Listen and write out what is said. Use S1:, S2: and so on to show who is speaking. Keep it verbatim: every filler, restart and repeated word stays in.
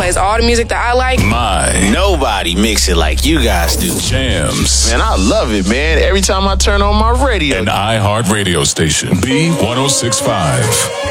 S1: plays all the music that I like.
S2: My.
S3: Nobody mix it like you guys do.
S2: Jams.
S3: Man, I love it, man. Every time I turn on my radio.
S2: An iHeart radio station. B one oh six point five.